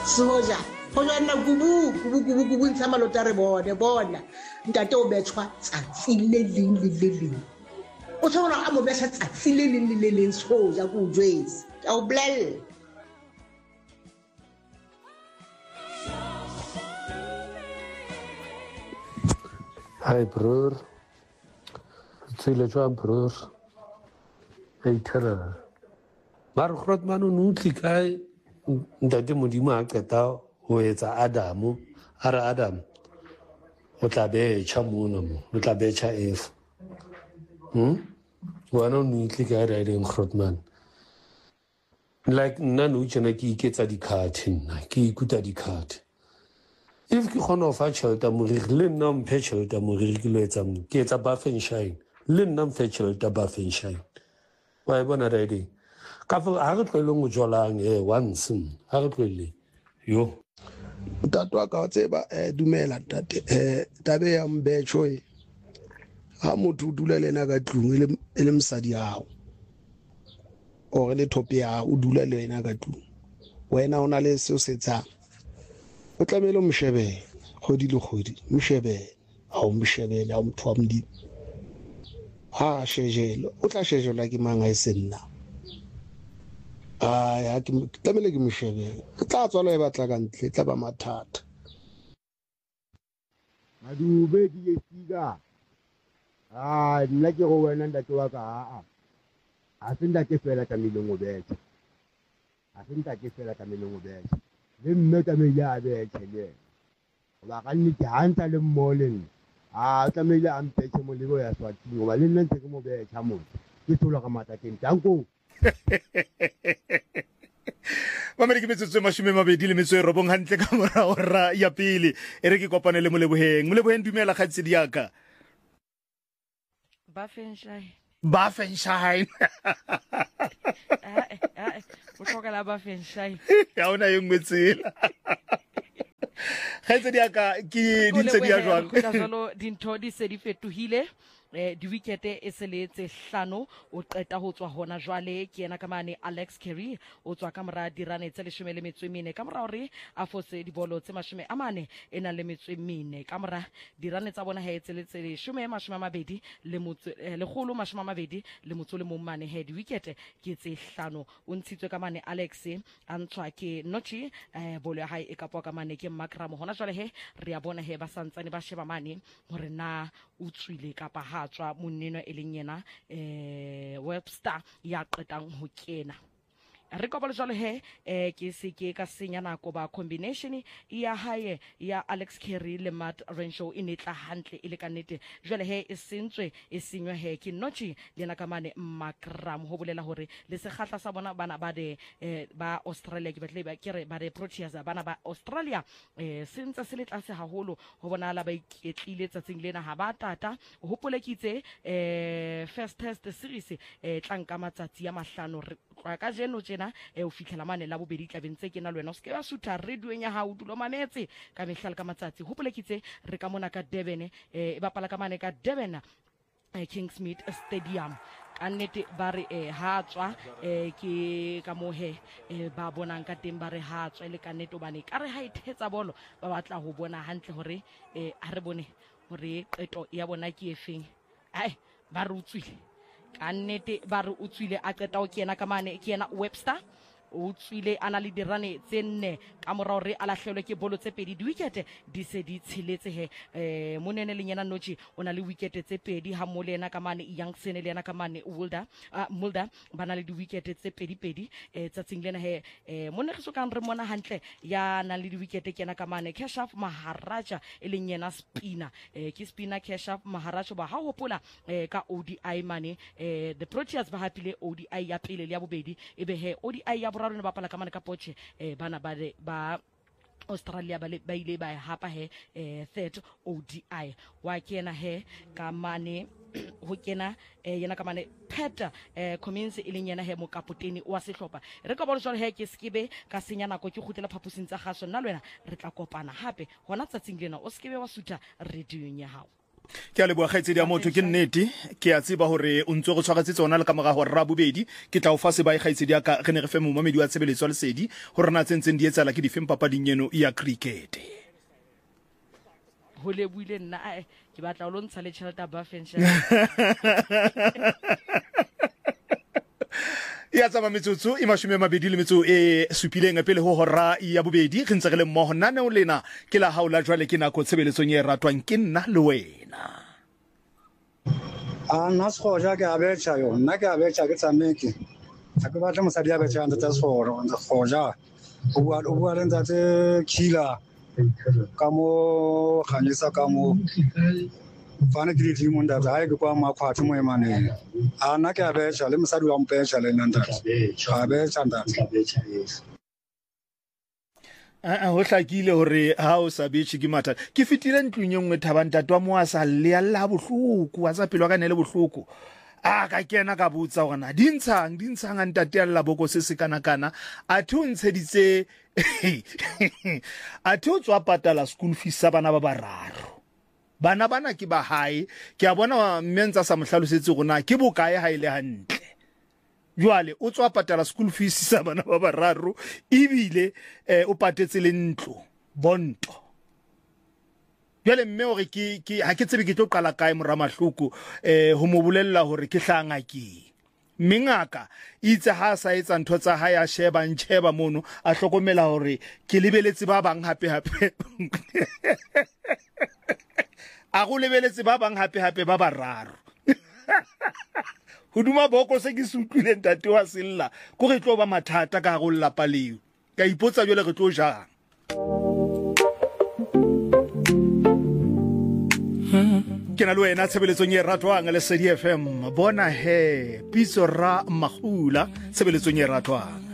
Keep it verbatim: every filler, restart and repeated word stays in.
Soja go jana kubu kubu kubu kubu ntsha malota re bone bona ntate o betshwa tsatsi le leng le le leng o tshwana a mo betsa tsatsi le leng le le leng soja go jwetsa ka o blel Hi brother tsile jwa brother hey tera mar Grootman o nutli kai ntate modimo a qeta ho etsa Adamu ara Adam o tla betjha mona mo o tla betjha Eve hm wana o nutli kai ra ile Grootman like nna no tsena ke iketsa di card nna ke ikuta di card if ke khona ho fa tjhelete mo re le nna mphe tjhelete mo re ke lo etsa mo ke etsa buff and shine le nna mphe tjhelete buff and shine wa bona ready ka fa ha re tlwele go jolang eh once ha re tlwele yo tatwa ka tseba eh dumela tate eh tabe ya mbetsho e ha motho dula lena ka tlung e le e le msadi hao o le top ya o dula lena ka tlung wena ona le se o setsa o tlamelo mshebe khodi le khodi mshebe ha o mshebele ha motho wa mdi ha shejelo o tla shejela ke manga e senna ah ya ke tlamele ke mshebe o tla tswala e batla ka ntle tla ba mathata madube di esiga ah nna ke go wena ntate wa ka a a senda ke fela ka milongo bethe a senda ke fela ka milongo bethe le mme ka meile a bethe le ba ka nne ke hanta le mmoleng a tlamehile a mpetše molebo ya Swatini goba le nna ntse ke mo betšha motho ke thola ka matakeng tanko Mamedi ke metsotso mashome mabedi le metso e robong hantle ka morao ra ya pele e re ke kopane le Moleboheng Moleboheng dumela kgaitsedi yaka Buffenshine Buffenshine eh eh o hloka la Buffenshine ya ona e nngwe tsela kgaitsedi yaka ke ditse di a jwang go tla jalo dintho di se di fetohile eh di wicket e seletse hlano o qeta ho tswa hona jwale ke yena ka mane Alex Carey o tswa ka mora dirane tse leshome le metso e mene ka mora hore a fose dibolo tse mashome a mane ena le metso e mene ka mora dirane tsa bona ha etseletse leshome mashome a mabedi le motso le kholo mashome a mabedi le motso le mo mane he di wicket ke tse hlano o ntshitswe ka mane Alex a ntshwa ke Nochi eh bolo ya hae e kapwa ka mane ke Makramo hona jwale he re a bona he ba santsane ba sheba mane hore na o tswile kapa ha tswa moneno e leng yena eh Webster ya qetang ho kena re kopela jwale he eh ke se ke ka senya nako ba combination ya hae ya Alex Carey le Matt Renshaw e netla hantle e le ka nete jwale he e sentswe e senywa he ke Nochi le na ka mane Makram ho bolela hore le se kgatla sa bona bana ba de ba Australia ke batle ba kere ba de Proteas bana ba Australia eh sentse se le tlase haholo ho bona la ba iketlile tsatsing lena ha ba tata ho polekitse eh first test series eh tlanka matsatsi ya mahlano ka jeno tjena e o fitlhela mane la bobedi tla bentse ke na le wena o se ke ba sutha radioeng ya hao dulo mametse ka mehlala ka matsatsi ho polekitse re ka mona ka Durban e bapala ka mane ka Durban Kingsmead Stadium ka nnete ba re eh ha tswa eh ke ka mohe eh ba bonang ka teng ba re ha tswa le ka nnete bane ka re ha ithetsa bolo ba batla ho bona hantle hore eh ha re bone hore qeto ya bona ke efeng ai ba re utswile ka nnete ba re utswile a qeta o kena ka mane ke yena Webster o tswile ana le dirane tse nne ka morao re alahlelwe ke bolo tse pedi di wicket di se di tshiletse he eh monene le nyena Nochi ona le wicket tse pedi ha molena ka mane Youngson le yena ka mane Wilder Mulder bana le di wicket tse pedi pedi eh tsatsing lena he eh mone re sokang re mona hantle ya na le di wicket ke yena ka mane Keshaf Maharaja e leng yena spinner eh ke spinner Keshaf Maharaja ba ha hopola eh ka O D I mane eh the Proteas ba hapile O D I ya pele le ya bobedi ebe he O D I ya boraro ne bapala ka mane ka poche eh bana ba ba Australia ba le ba ile ba hapa he eh third O D I wa kena he ka mane ho kena eh yena ka mane Peter eh Cummins e leng yena he mo kapoteni wa sehlopha re ka bona jwale he ke skebe ka senya nako ke khutela phapusing tsa gaso nna le wena re tla kopana hape hona tsatsing lena o skebe wa sutha radio nya hao ke a leboa kgaitsedi ya motho ke nnete ke a tseba hore o ntse go tshwaretse tsona le ka morago ra bobedi ke tla o fa sebae kgaitsedi ya ka re ne re fe momamedi wa tshebeletso ya lesedi hore na tsentseng di etsala ke difeng papading eno ya cricket. Ho lebuile nna a ke batla o lo ntsha le tšhelete ba fensha ya tsama metsotso e mashome a mabedi le metso e supileng pele ho hora ya bobedi re ntse re le mmoho nna o lena ke la haola jwale ke nako tshebeletsong e ratwang ke nna le wena. a nna Sekgoja ke a betjha yo nna ke a betjha ke tsameke a ke batla mosadi ya betjha ntse tsa Sekgoja ntse Sekgoja o bua o bua le ntate Kila ka mo khanisa ka mo fana ke di mo ndata ha ke kwa makhwathu mo emane a nna ke a betjha le mosadi wa mpetjha le ntate a betjha ntate a ho hlakile hore ha o sa betjhe ke matha ke fitile ntlung e nngwe thabang tata wa mo a sa le ya la bohloko a tsa pelo ka ne le bohloko a ka kena ka botsa hore na di ntshang di ntshang ntate ya la boko se se kana kana a thu ntsheditse a thu tswa patala school fees sa bana ba bararo bana bana ke ba hae ke a bona mmentsa sa mohlalosetse gona ke bokae ha ile hantle jwale o tswa patala school fees sa bana ba bararo ebile eh, o patetse le ntlo bonto jwale mme hore ke ke ha ke tsebe ke tlo qala kae mora mahloko eh ho mo bolella hore ke hlanga ke mengaka itse ha sa etsa ntho tsa ha ya sheba ntsheba mono a hlokomela hore ke lebeletse ba bang hape hape a go lebeletse ba bang hape hape ba bararo hoduma boko se ke sutlile ntate wa sella go re tlo ba mathata ka go llapa leo ka ipotsa jole re tlo jang ke na le wena tshebeletsong e ratwang le Lesedi F M bona he pitso ra magula tshebeletsong e ratwang